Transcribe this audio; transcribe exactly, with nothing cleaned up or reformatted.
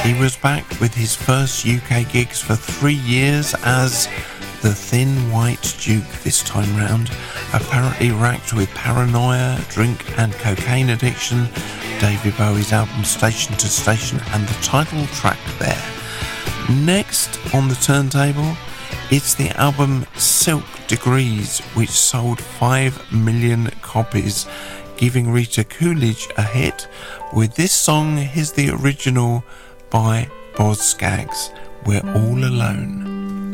He was back with his first U K gigs for three years as the Thin White Duke this time round, apparently racked with paranoia, drink and cocaine addiction. David Bowie's album Station to Station and the title track there. Next on the turntable, it's the album Silk Degrees, which sold five million copies, giving Rita Coolidge a hit with this song. Here's the original by Boz Scaggs, We're All Alone.